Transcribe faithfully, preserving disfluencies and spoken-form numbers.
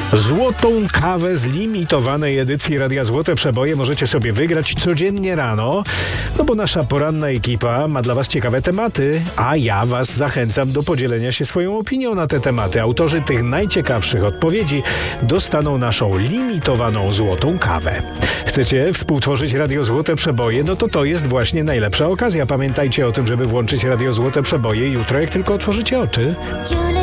Złotą kawę z limitowanej edycji Radia Złote Przeboje możecie sobie wygrać codziennie rano, no bo nasza poranna ekipa ma dla was ciekawe tematy, a ja was zachęcam do podzielenia się swoją opinią na te tematy. Autorzy tych najciekawszych odpowiedzi dostaną naszą limitowaną złotą kawę. Chcecie współtworzyć Radio Złote Przeboje? No to to jest właśnie najlepsza okazja. Pamiętajcie o tym, żeby włączyć Radio Złote Przeboje jutro, jak tylko otworzycie oczy.